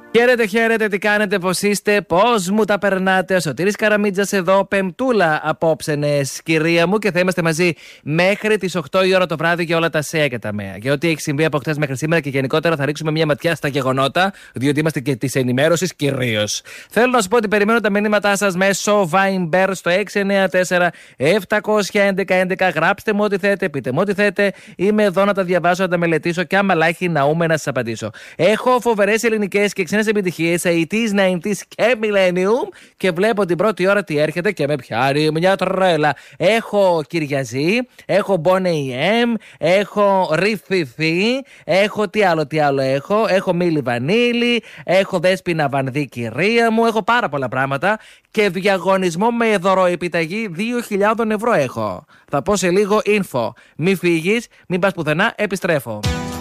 Χαίρετε, χαίρετε, τι κάνετε, πώς είστε, πώς μου τα περνάτε. Ο Σωτήρης Καραμίτζας εδώ, πεμπτούλα απόψενες, κυρία μου, και θα είμαστε μαζί μέχρι τις 8 η ώρα το βράδυ για όλα τα ΣΕΑ και τα ΜΕΑ. Για ό,τι έχει συμβεί από χτες μέχρι σήμερα και γενικότερα θα ρίξουμε μια ματιά στα γεγονότα, διότι είμαστε και της ενημέρωσης κυρίως. Θέλω να σου πω ότι περιμένω τα μηνύματά σας μέσω Viber στο 694-711-11. Γράψτε μου ό,τι θέτε, πείτε μου ό,τι θέτε. Είμαι εδώ να τα διαβάσω, να τα μελετήσω και άμα λάχει ναούμε να σας απαντήσω. Έχω φοβερές ελληνικές και ξένες επιτυχίες 80s, 90s και Millennium και βλέπω την πρώτη ώρα τι έρχεται και με πιάνει μια τρέλα. Έχω Κυριαζή, έχω Bonnie M, έχω Ριθιθή, έχω τι άλλο έχω Μίλη Βανίλη, έχω Δέσποινα Βανδύ κυρία μου, έχω πάρα πολλά πράγματα και διαγωνισμό με δωροεπιταγή 2.000 ευρώ έχω. Θα πω σε λίγο info. Μη φύγεις, μην πας πουθενά, επιστρέφω.